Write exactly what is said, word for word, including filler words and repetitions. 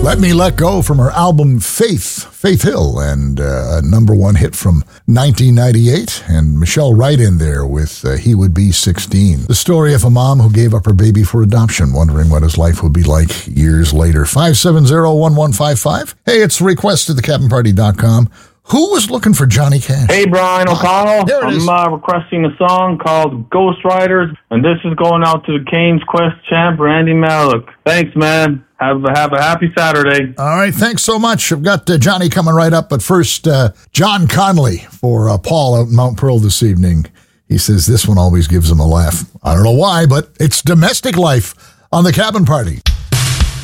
Let Me Let Go from her album Faith, Faith Hill, and uh, a number one hit from nineteen ninety-eight, and Michelle Wright in there with uh, He Would Be sixteen. The story of a mom who gave up her baby for adoption, wondering what his life would be like years later. five seven zero, one one five five. Hey, it's request at the captain party dot com. Who was looking for Johnny Cash? Hey, Brian O'Connell. There it is. I'm uh, requesting a song called Ghost Riders, and this is going out to the Cane's Quest champ, Randy Malik. Thanks, man. Have, have a happy Saturday. All right, thanks so much. I've got uh, Johnny coming right up, but first, uh, John Conley for uh, Paul out in Mount Pearl this evening. He says this one always gives him a laugh. I don't know why, but it's Domestic Life on the Cabin Party.